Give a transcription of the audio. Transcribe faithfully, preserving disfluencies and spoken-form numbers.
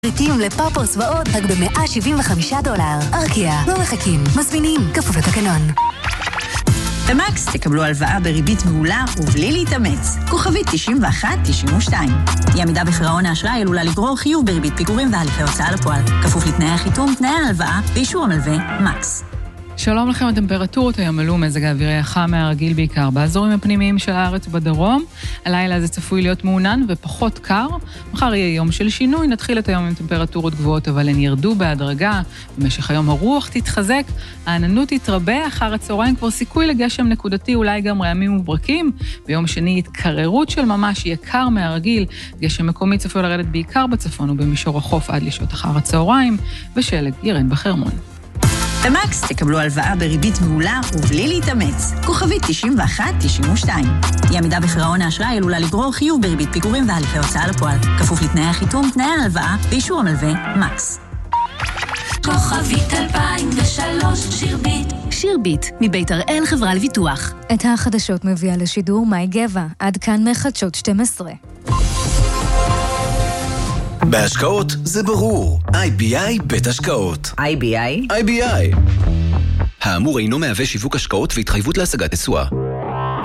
פריטים לפאפוס ועוד רק ב-מאה שבעים וחמישה דולר. ארקיע, לא מחכים, מזמינים, כפוף לתקנון. במקס תקבלו הלוואה בריבית מעולה ובלי להתאמץ. כוכבית תשעים ואחת תשעים ושתיים. אי עמידה בפירעון האשראי עלולה לגרור חיוב בריבית פיגורים והליכי הוצאה לפועל. כפוף לתנאי החיתום, תנאי ההלוואה ואישור המלווה מקס. שלום לכם, הטמפרטורות היום עלו, מזג האוויר היה חם מהרגיל בעיקר באזורים הפנימיים של הארץ בדרום. הלילה זה צפוי להיות מעונן ופחות קר. מחר יהיה יום של שינוי, נתחיל את היום עם טמפרטורות גבוהות, אבל הן ירדו בהדרגה. במשך היום הרוח תתחזק, העננות תתרבה, אחר הצהריים כבר סיכוי לגשם נקודתי, אולי גם רעמים וברקים. ביום שני התקררות של ממש יהיה קר מהרגיל, גשם מקומי צפוי לרדת בעיקר בצפון ובמישור החוף עד לשעות אחר הצהריים, ושלג ירד בחרמון. במקס תקבלו הלוואה בריבית מעולה ובלי להתאמץ. כוכבית תשעים ואחת תשעים ושתיים. אי עמידה בפירעון האשראי עלולה לגרור חיוב בריבית פיגורים והליכי הוצאה לפועל. כפוף לתנאי החיתום, תנאי ההלוואה ואישור המלווה מקס. כוכבית אלפיים ושלוש שירביט. שירביט, מבית הראל חברה לביטוח. את החדשות מביאה לשידור מאי גבע. עד כאן מחדשות שתים עשרה. בהשקעות זה ברור. איי בי איי בית השקעות. איי בי איי? איי בי איי. האמור אינו מהווה שיווק השקעות והתחייבות להשגת תשואה.